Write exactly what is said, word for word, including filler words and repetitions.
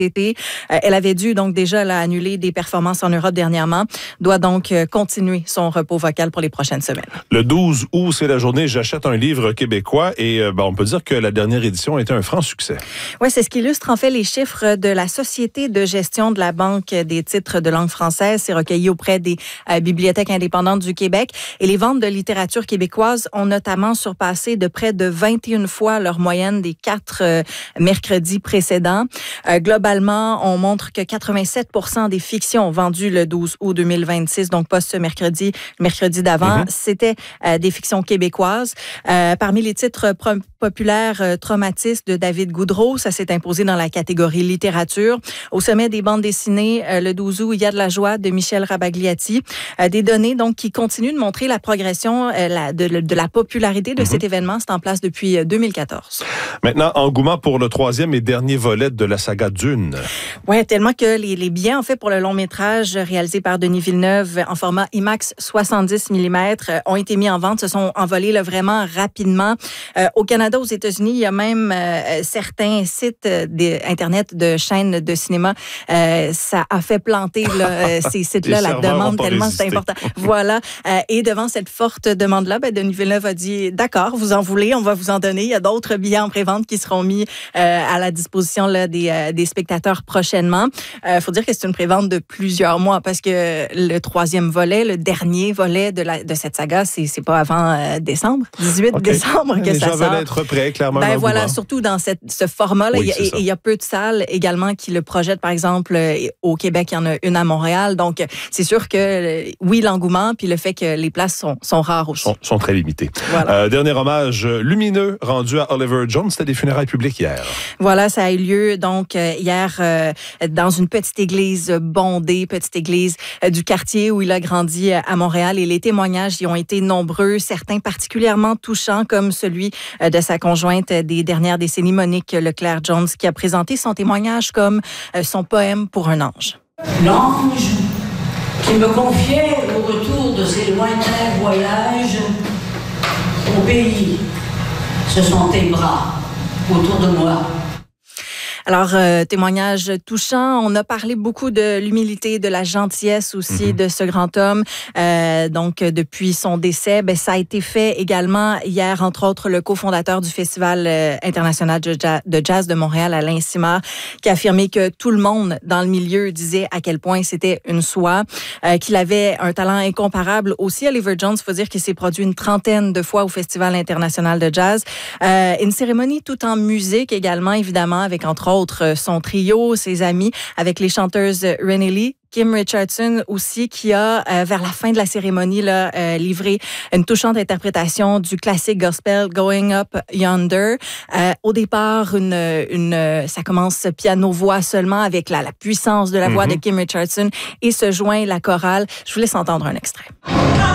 été. Euh, elle avait dû donc déjà là, annuler des performances en Europe dernièrement, doit donc euh, continuer son repos vocal pour les prochaines semaines. Le douze août, c'est la journée J'achète un livre québécois et euh, ben, on peut dire que la dernière édition a été un franc succès. Oui, c'est ce qui illustre en fait les chiffres de la Société de gestion de la Banque des titres de langue française. C'est recueilli auprès des euh, bibliothèques indépendantes du Québec. Et les ventes de littérature québécoise ont notamment surpassé de près de vingt et une fois leur moyenne des quatre euh, mercredis précédents. Euh, globalement, on montre que quatre-vingt-sept pour cent des fictions vendues le douze août deux mille vingt-six, donc pas ce mercredi, le mercredi d'avant, mm-hmm. c'était euh, des fictions québécoises. Euh, parmi les titres pro- populaires, euh, Traumatisme de David Goudreau, ça s'est imposé dans la catégorie littérature. Au sommet des bandes dessinées, euh, le douze août, Il y a de la joie de Michel Rabagliati. Euh, des données donc qui continuent de montrer la progression euh, la, de, de la popularité de mm-hmm. cet événement. C'est en place depuis deux mille quatorze. Maintenant, engouement pour le troisième et dernier volet de la saga Dune. Oui, tellement que les, les billets, en fait, pour le long métrage réalisé par Denis Villeneuve en format IMAX soixante-dix millimètres ont été mis en vente, se sont envolés là, vraiment rapidement. Euh, au Canada, aux États-Unis, il y a même euh, certains sites d'Internet de chaînes de cinéma. Euh, ça a fait planter là, ces sites-là, la demande tellement c'est important. Voilà. Euh, et devant cette forte demande-là, ben, Denis Villeneuve a dit, d'accord, vous en voulez, on va vous en donner. Il y a d'autres billets en pré-vente qui seront mis euh, à la disposition là, des, euh, des spectateurs prochainement. Il euh, faut dire que c'est une pré-vente de plusieurs mois parce que le troisième volet, le dernier volet de, la, de cette saga, c'est, c'est pas avant euh, décembre, dix-huit okay. décembre que Les ça gens sort. veulent être prêts, clairement. Ben voilà, surtout dans cette, ce format-là. Oui, il y, y a peu de salles également qui le projettent. Par exemple, au Québec, il y en a une à Montréal. Donc, c'est sûr que, oui, l'engouement, puis le fait que les places sont, sont rares aussi. Sont, sont très limitées. Voilà. Euh, dernier hommage lumineux rendu à Oliver Jones. C'était des funérailles publiques hier. Voilà, ça a eu lieu donc hier euh, dans une petite église bondée, petite église euh, du quartier où il a grandi à Montréal. Et les témoignages y ont été nombreux, certains particulièrement touchants, comme celui euh, de sa conjointe des dernières décennies, Monique Leclerc-Jones, qui a présenté son témoignage comme euh, son poème pour un ange. L'ange qui me confiait au retour de ses lointains voyages au pays, ce sont tes bras autour de moi. Alors, euh, témoignage touchant. On a parlé beaucoup de l'humilité, de la gentillesse aussi mm-hmm. de ce grand homme. Euh, donc, depuis son décès, ben, ça a été fait également hier, entre autres, le cofondateur du Festival euh, international de jazz, de jazz de Montréal, Alain Simard, qui a affirmé que tout le monde dans le milieu disait à quel point c'était une soie, euh, qu'il avait un talent incomparable. Aussi, Oliver Jones, il faut dire qu'il s'est produit une trentaine de fois au Festival international de jazz. Euh, une cérémonie tout en musique également, évidemment, avec entre autres son trio, ses amis, avec les chanteuses Renée Lee, Kim Richardson aussi, qui a, euh, vers la fin de la cérémonie, là, euh, livré une touchante interprétation du classique gospel Going Up Yonder. Euh, au départ, une, une, ça commence piano-voix seulement avec la, la puissance de la voix mm-hmm. de Kim Richardson et se joint la chorale. Je vous laisse entendre un extrait.